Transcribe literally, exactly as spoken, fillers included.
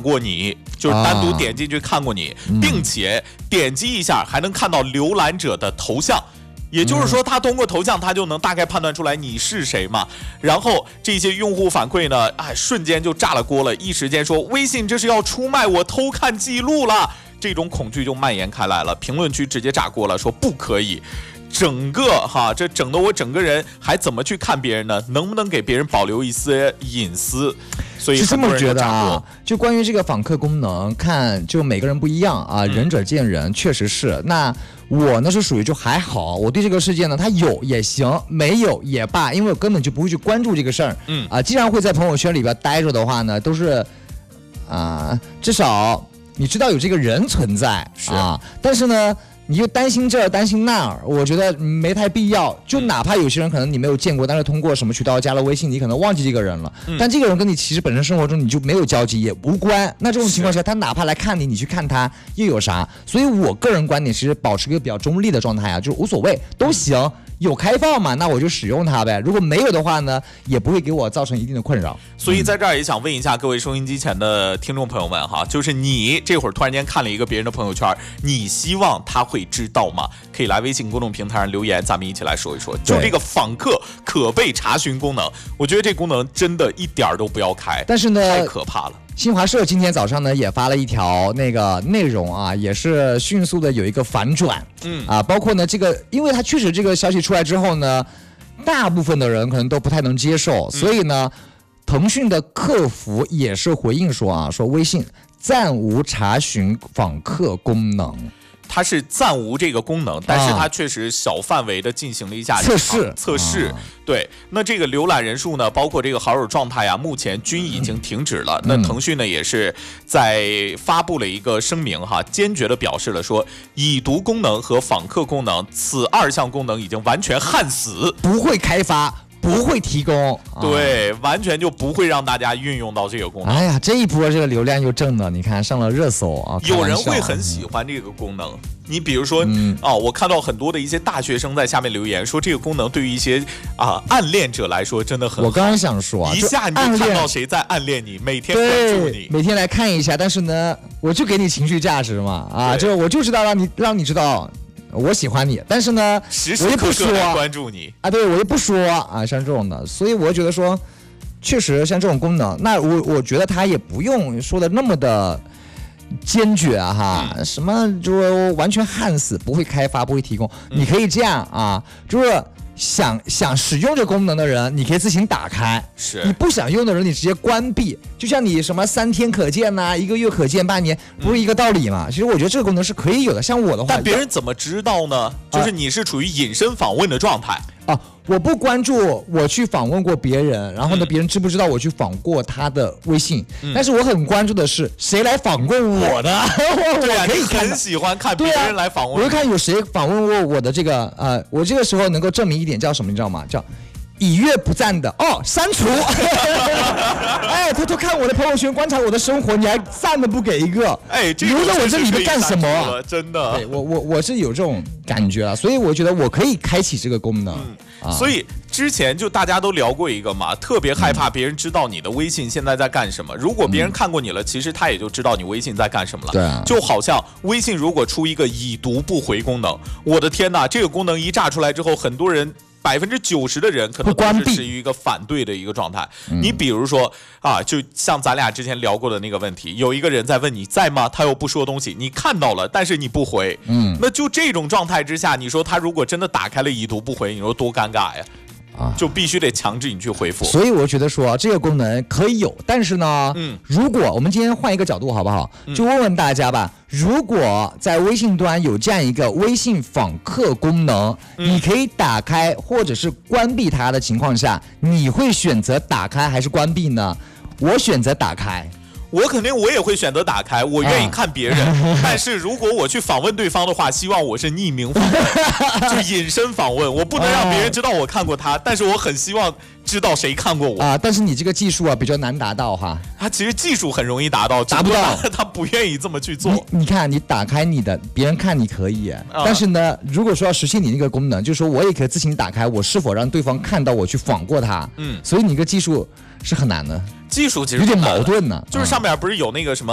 过你，就是单独点进去看过你，啊、并且点击一下还能看到浏览者的头像。也就是说，他通过头像，他就能大概判断出来你是谁嘛。然后这些用户反馈呢，哎，瞬间就炸了锅了，一时间说微信这是要出卖我偷看记录了，这种恐惧就蔓延开来了。评论区直接炸锅了，说不可以。整个哈，这整的我整个人还怎么去看别人呢？能不能给别人保留一丝隐私？所以是这么觉得啊。就关于这个访客功能，看就每个人不一样啊，嗯、仁者见仁，确实是。那我呢是属于就还好，我对这个事件呢，它有也行，没有也罢，因为我根本就不会去关注这个事儿。嗯啊，既然会在朋友圈里边待着的话呢，都是啊，至少你知道有这个人存在啊，但是呢。你就担心这儿担心那儿，我觉得没太必要。就哪怕有些人可能你没有见过，但是通过什么渠道加了微信，你可能忘记这个人了。嗯、但这个人跟你其实本身生活中你就没有交集，也无关。那这种情况下，他哪怕来看你，你去看他又有啥？所以我个人观点其实保持一个比较中立的状态啊，就是无所谓，都行。嗯有开放嘛，那我就使用它呗。如果没有的话呢，也不会给我造成一定的困扰。 所以在这儿也想问一下各位收音机前的听众朋友们哈，就是你这会儿突然间看了一个别人的朋友圈，你希望他会知道吗？可以来微信公众平台上留言，咱们一起来说一说。就这个访客可被查询功能，我觉得这功能真的一点都不要开， 但是呢， 太可怕了。 新华社今天早上呢也发了一条那个内容啊，也是迅速的有一个反转，嗯啊，包括呢这个，因为它确实这个消息出来之后呢，大部分的人可能都不太能接受，所以呢，腾讯的客服也是回应说啊，说微信暂无查询访客功能。 它是暂无这个功能，但是它确实小范围的进行了一下测试测试。对，那这个浏览人数呢，包括这个好友状态啊，目前均已经停止了。嗯、那腾讯呢，也是在发布了一个声明哈，坚决的表示了说，已读功能和访客功能此二项功能已经完全焊死， 不会开发。不会提供， 对，啊、完全就不会让大家运用到这个功能。 哎呀，这一波这个流量又挣了，你看上了热搜啊！ 有人会很喜欢这个功能。你比如说，嗯、哦，我看到很多的一些大学生在下面留言说，这个功能对于一些啊暗恋者来说真的很好。 我刚刚想说、啊， 一下你就看到谁在暗恋你，每天关注你， 每天来看一下。但是呢，我就给你情绪价值嘛，啊，就我就知道让你让你知道。我喜欢你，但是呢， 时时刻刻关注你啊，对我又不说啊，像这种的，所以我觉得说，确实像这种功能，那我我觉得它也不用说的那么的坚决啊哈，嗯、什么就完全焊死，不会开发，不会提供，嗯、你可以这样啊，就是。想想使用这功能的人，你可以自行打开； 是你不想用的人，你直接关闭。就像你什么三天可见呐、啊，一个月可见，半年，不是一个道理嘛？嗯、其实我觉得这个功能是可以有的。像我的话， 但别人怎么知道呢？就是你是处于隐身访问的状态啊。我不关注，我去访问过别人，然后呢，嗯、别人知不知道我去访过他的微信？嗯、但是我很关注的是谁来访问我的。 对啊， 可以很喜欢看别人来访问。 我就看有谁访问过我的这个呃，我这个时候能够证明一点叫什么，你知道吗？叫已阅不赞的哦，删除。哎，偷偷看我的朋友圈，观察我的生活，你还赞都不给一个？ 哎，这留在我这里面干什么、啊？ 真的， 对我我我是有这种感觉啊，所以我觉得我可以开启这个功能。 嗯啊、所以之前就大家都聊过一个嘛，特别害怕别人知道你的微信现在在干什么。如果别人看过你了，其实他也就知道你微信在干什么了。 对、啊， 就好像微信如果出一个已读不回功能，我的天哪，这个功能一炸出来之后，很多人。百分之九十的人可能都是处于一个反对的一个状态。你比如说啊，就像咱俩之前聊过的那个问题，有一个人在问你在吗？他又不说东西，你看到了，但是你不回。嗯，那就这种状态之下，你说他如果真的打开了已读不回，你说多尴尬呀？啊，就必须得强制你去回复。 所以我觉得说这个功能可以有，但是呢，嗯，如果我们今天换一个角度好不好？就问问大家吧，如果在微信端有这样一个微信访客功能，嗯、你可以打开或者是关闭它的情况下，你会选择打开还是关闭呢？我选择打开。 我肯定我也会选择打开，我愿意看别人。啊、但是如果我去访问对方的话，希望我是匿名访问，就隐身访问，我不能让别人知道我看过他，但是我很希望知道谁看过我啊。但是你这个技术啊比较难达到哈。 他其实技术很容易达到， 达不到， 他不愿意这么去做。 你, 你看，你打开你的，别人看你可以，啊、但是呢，如果说要实现你那个功能，就是说我也可以自行打开，我是否让对方看到我去访过他？嗯，所以你个技术是很难的。 技术其实有点矛盾呢、啊， 就是上面不是有那个什么